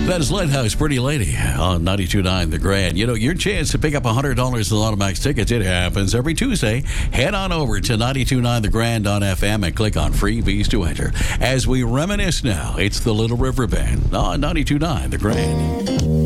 That is Lighthouse Pretty Lady on 92.9 The Grand. You know, your chance to pick up $100 in Automax tickets, it happens every Tuesday. Head on over to 92.9 The Grand on FM and click on Freebies to enter. As we reminisce now, it's the Little River Band on 92.9 The Grand.